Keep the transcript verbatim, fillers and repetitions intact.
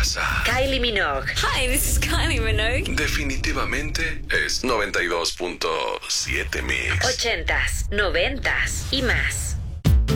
casa. Kylie Minogue. Hi, this is Kylie Minogue. Definitivamente es noventa y dos punto siete Mix. Ochentas, noventas y más.